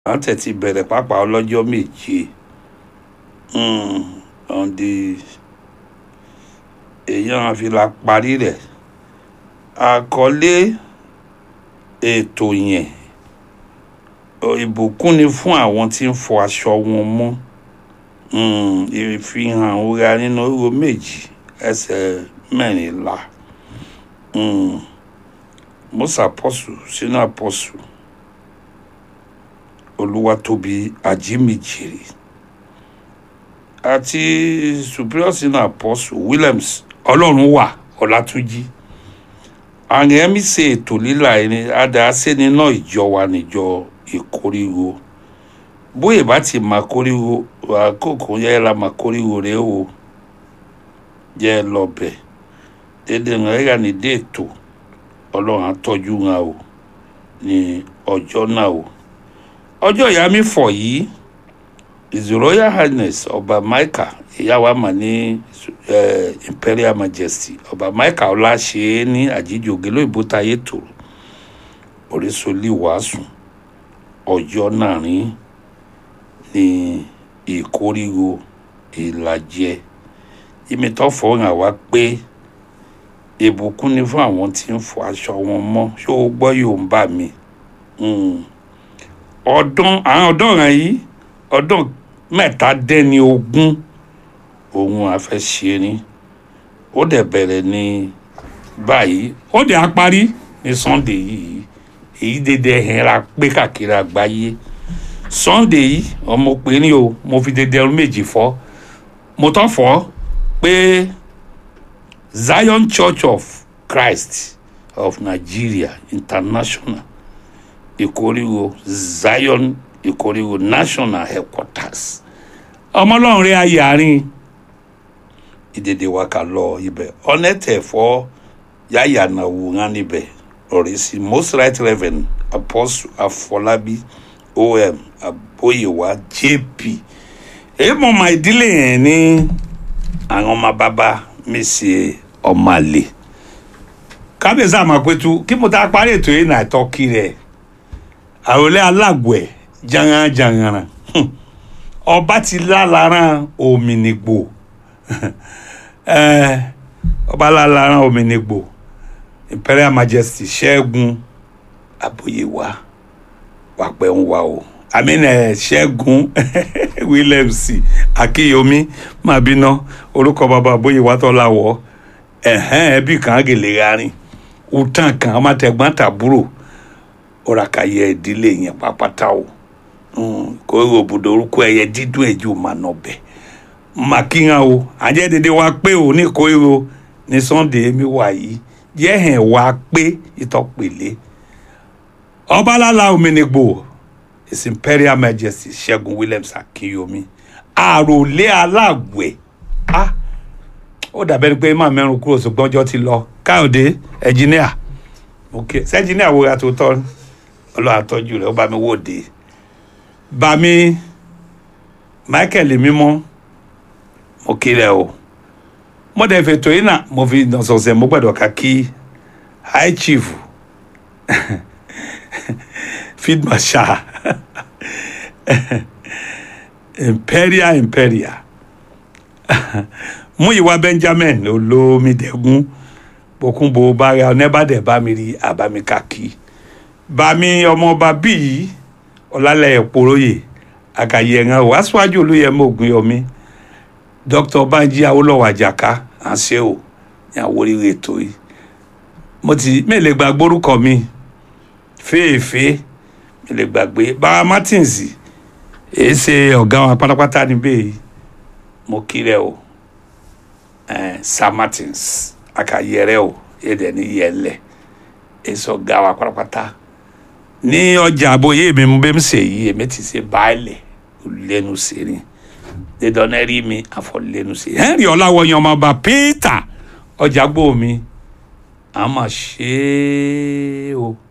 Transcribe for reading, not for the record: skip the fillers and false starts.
à ń tẹ̀tí bẹ̀rẹ̀ pápá ọlọ́jọ́ méje on the èèyàn àfilà parí rẹ̀ àkọlé ètò yẹn ìbùkún ni fún àwọn tí ń fọ aṣọ wọn mọ́ ìfihàn òra nínú oró méjì ẹsẹ̀ mẹ́rìnlá Mósè apọ́sù sínú apọ́sù Olúwatóbi Ajímìjìrì àti superior sínú apọ́sù Williams Ọlọ́runwà Ọlátúnjí àwọn ẹ̀mí ṣe ètò lílà ẹni adáṣẹ́ni náà ìjọ wa níjọ ìkórìíro bóyá bá ti máa kórìíro àkókò yẹn la máa kórìíro rẹ o yẹ lọ bẹ̀ dédé ń rẹ́gà ní dé ètò Ọlọ́run àtọ́jú wọn o ní ọjọ́ náà o ọjọ́ ìyá mi fọ̀ yìí His Royal Highness Ọba Michael ìyàwó àmà ní Imperial Majesty Ọba Michael Ọláṣẹ́ ní àjíjògé lóyìnbó táyé tòrò orísọlí wàásù ọjọ́ náà rí ní ìkórìíro ìlàjẹ ìmìtọ́fọ̀ hàn wá pé ìbùkún ni fún àwọn tí ń fọ aṣọ wọn mọ́ ṣé o gbọ́ Yorùbá mi àwọn ọ̀dọ́ rẹ̀ yìí ọdún 17 òun àfẹ́ṣe ni ó dẹ̀ bẹ̀rẹ̀ ní báyìí ó dẹ̀ á parí ní Sunday yìí èyí dédé ẹ̀hìnra pé káàkiri àgbáyé Sunday yìí ọmọ pé ní o mo fi dédé ọdún méjì fọ́ mo tán fọ́ pé Zion Church of Christ of Nigeria International ìkórìíro Zion ìkórìíro National Headquarters ọmọlọ́run rẹ̀ ayàrin ìdèdè wa kà lọ ibẹ̀ ọ̀nẹ́tẹ̀fọ́ yáyànàwó hàn níbẹ̀ ọ̀rẹ́ sí Most Right Reverend Apostle Afọlábí OM Abóyèwá JP èyí mọ̀ máa ìdílé yẹn ní àwọn ọmọ bàbá mi ṣe ọmọ àlè kábíyèsí àmàpẹ̀tù kí mo ta parí ètò yìí náà tọ́kì rẹ̀ àròlé alágbẹ̀ jangan ọba ti lálaran òmìnigbò ọba lálaran òmìnigbò Imperial Majesty Ṣẹ́gun Abóyèwá wàpẹ̀ ń wà o Ṣẹ́gun Williams Akíyomi máa bínú orúkọ bàbá Abóyèwá tó láwọ̀ ẹbí kan gèlè rarin utan kan ọmọ tẹ̀gbọ́n tàbúrò ọ̀ràkàyẹ ìdílé yẹn pápátá o kò rògbòdò orúkọ ẹyẹ dídùn ẹjọ mà nọbẹ màkìyàn o àjẹ dédé wa pé o ní kórìíro ní Sunday mi wà yìí yẹ hẹn wá pé ìtọpẹlẹ ọbalala òmìnigbò His Imperial Majesty Ṣẹ́gun Williams Akíyomi àròlé alágbẹ̀ ó dàbẹ́ pé má mẹ́rùn kúrò ṣùgbọ́n ọjọ́ ti lọ Káyọ̀dé ẹnjìníà sẹ́njìníà wo ra tó tọ́ Ọlọ́run àtọ́jú rẹ̀ ó bá mi wòde bá mi Michael mímọ́ mo kiri ẹ o mo dẹ̀ fètò yìí náà mo fi sọ̀sẹ̀ mo gbọ́dọ̀ ká kí High Chief Field Marshal Imperial Múyìwá Benjamin Olómídẹ́gún bókúnbó bára ọ̀nẹ́bàdẹ̀ bá mi rí àbámi káàkiri bá mi ọmọọba bíi ọ̀làlẹ̀ ẹ̀pọ̀rọ̀yè àkàyè ẹ̀ràn wá síwájú Olúyẹmọ Ògúnyọmí Dr. Banji Awólọ́wọ̀ Àjàká àṣẹ ò ní àwòrán ètò yìí mo ti mẹ́lẹ̀ gbàgbé orúkọ mi fèèfé mẹ́lẹ̀ gbàgbé bá Martins èyí ṣe ọ̀gá wọn pátápátá níbẹ̀ yìí mo kiri ẹ o Sir Martins àkàyẹrẹ o èdè ní yẹlẹ èso ọ̀gá wa pátápátá ní ọjà àbòyé mi mo bẹ́ẹ̀ ṣe yìí èmi ti ṣe báyìí lẹ́nu sẹ́rin dídọ́nẹ́rì mi àfọ̀lẹ́nu sẹ́rin Henry Ọláwọ̀yàn ọmọọba Peter ọjà gbọ́ mi àmọ́ ṣe é o.